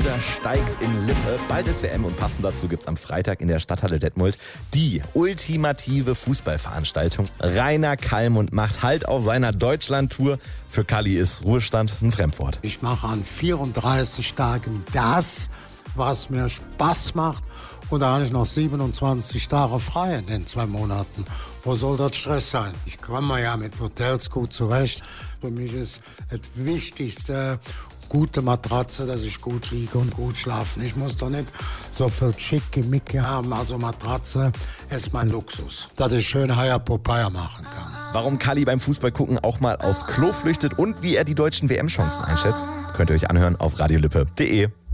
Fieber steigt in Lippe. Bald ist WM und passend dazu gibt's am Freitag in der Stadthalle Detmold die ultimative Fußballveranstaltung. Rainer Kallmund macht Halt auf seiner Deutschlandtour. Für Kalli ist Ruhestand ein Fremdwort. Ich mache an 34 Tagen das, was mir Spaß macht. Und da habe ich noch 27 Tage frei in den 2 Monaten. Wo soll das Stress sein? Ich komme ja mit Hotels gut zurecht. Für mich ist das Wichtigste, gute Matratze, dass ich gut liege und gut schlafe. Ich muss doch nicht so viel Schickimicki haben. Also Matratze ist mein Luxus, dass ich schön Haya Popeye machen kann. Warum Kalli beim Fußballgucken auch mal aufs Klo flüchtet und wie er die deutschen WM-Chancen einschätzt, könnt ihr euch anhören auf radiolippe.de.